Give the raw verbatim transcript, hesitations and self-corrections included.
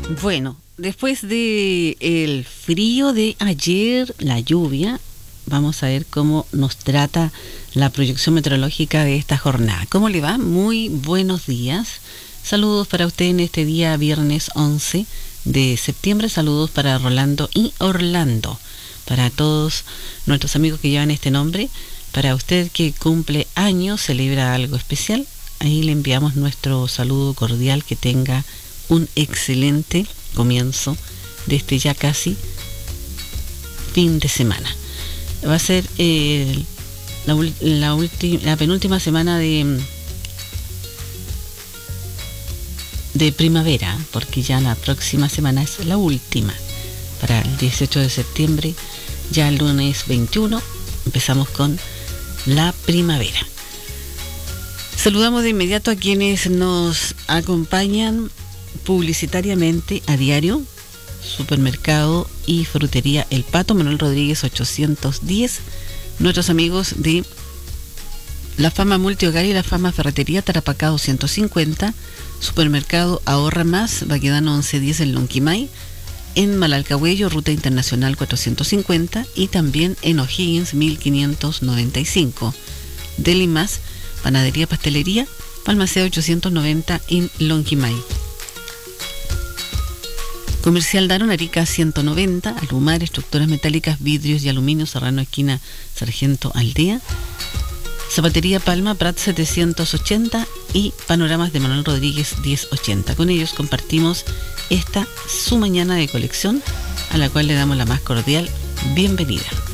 Bueno, después de el frío de ayer, la lluvia, vamos a ver cómo nos trata la proyección meteorológica de esta jornada. ¿Cómo le va? Muy buenos días. Saludos para usted en este día viernes once de septiembre. Saludos para Rolando y Orlando. Para todos nuestros amigos que llevan este nombre. Para usted que cumple años, celebra algo especial. Ahí le enviamos nuestro saludo cordial. Que tenga un excelente comienzo de este ya casi fin de semana. Va a ser eh, la, la, ulti, la penúltima semana de, de primavera, porque ya la próxima semana es la última. Para el dieciocho de septiembre, ya el lunes veintiuno, empezamos con la primavera. Saludamos de inmediato a quienes nos acompañan publicitariamente a diario. Supermercado y frutería El Pato, Manuel Rodríguez ochocientos diez. Nuestros amigos de La Fama Multihogar y La Fama Ferretería Tarapacá doscientos cincuenta. Supermercado Ahorra Más, Baquedano once diez en Lonquimay. En Malalcahuello, Ruta Internacional cuatrocientos cincuenta. Y también en O'Higgins mil quinientos noventa y cinco. Deli Más, Panadería Pastelería, Palmacea ochocientos noventa en Lonquimay. Comercial Daron, Arica ciento noventa, Alumar, estructuras metálicas, vidrios y aluminio, Serrano esquina Sargento Aldea. Zapatería Palma, Prat setecientos ochenta y Panoramas de Manuel Rodríguez diez ochenta. Con ellos compartimos esta su mañana de colección, a la cual le damos la más cordial bienvenida.